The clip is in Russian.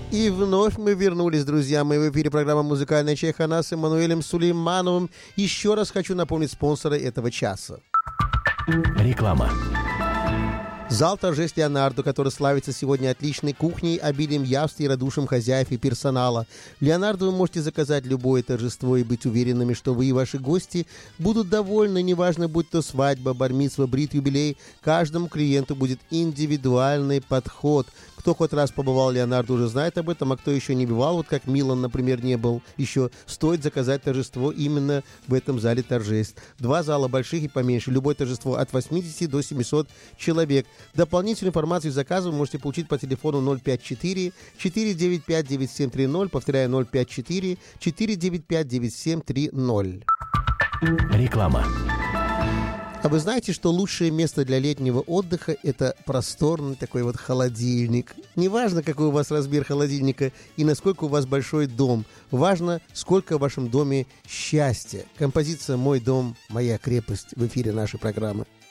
И вновь мы вернулись, друзья мои, в эфире программа «Музыкальная чайхана» с Эммануэлем Сулеймановым. Еще раз хочу напомнить спонсора этого часа. Реклама. Зал торжеств Леонардо, который славится сегодня отличной кухней, обилием явств и радушием хозяев и персонала. В Леонардо вы можете заказать любое торжество и быть уверенными, что вы и ваши гости будут довольны, неважно, будь то свадьба, бар-мицва, брит, юбилей. Каждому клиенту будет индивидуальный подход. Кто хоть раз побывал в Леонардо, уже знает об этом, а кто еще не бывал, вот как Милан, например, не был, еще стоит заказать торжество именно в этом зале торжеств. 2 зала, больших и поменьше. Любое торжество от 80 до 700 человек. Дополнительную информацию и заказы вы можете получить по телефону 054-495-9730, повторяю, 054-495-9730. Реклама. А вы знаете, что лучшее место для летнего отдыха – это просторный такой вот холодильник. Неважно, какой у вас размер холодильника и насколько у вас большой дом. Важно, сколько в вашем доме счастья. Композиция «Мой дом, моя крепость» в эфире нашей программы.